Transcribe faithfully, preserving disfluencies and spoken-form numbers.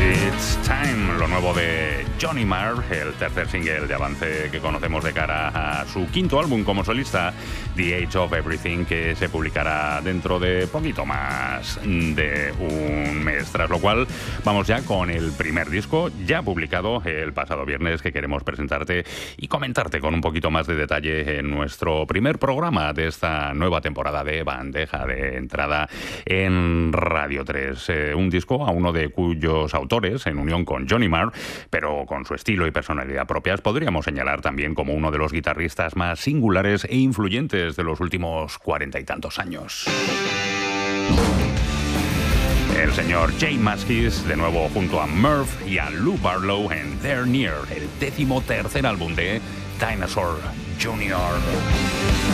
It's Time, lo nuevo de Johnny Marr, el tercer single de avance que conocemos de cara a su quinto álbum como solista, The Age of Everything, que se publicará dentro de poquito más de un mes. Tras lo cual, vamos ya con el primer disco, ya publicado el pasado viernes, que queremos presentarte y comentarte con un poquito más de detalle en nuestro primer programa de esta nueva temporada de Bandeja de Entrada en Radio tres. Eh, un disco a uno de cuyos autores, en unión con Johnny Marr, pero con su estilo y personalidad propias, podríamos señalar también como uno de los guitarristas más singulares e influyentes de los últimos cuarenta y tantos años. El señor J Mascis, de nuevo junto a Murph y a Lou Barlow en They're Near, el décimo tercer álbum de Dinosaur junior